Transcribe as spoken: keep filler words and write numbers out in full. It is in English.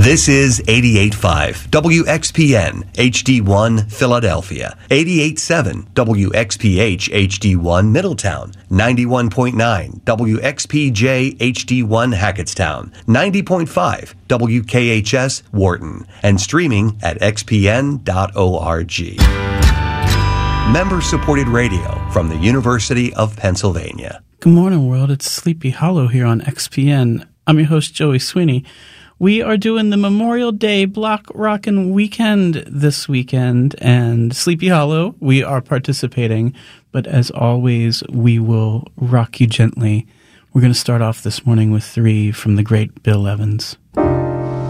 This is eighty-eight point five W X P N H D one Philadelphia, eighty-eight point seven W X P H H D one Middletown, ninety-one point nine W X P J H D one Hackettstown, ninety point five W K H S Wharton, and streaming at x p n dot org. Member-supported radio from the University of Pennsylvania. Good morning, world. It's Sleepy Hollow here on X P N. I'm your host, Joey Sweeney. We are doing the Memorial Day Block Rockin' Weekend this weekend, and Sleepy Hollow, we are participating, but as always, we will rock you gently. We're going to start off this morning with three from the great Bill Evans.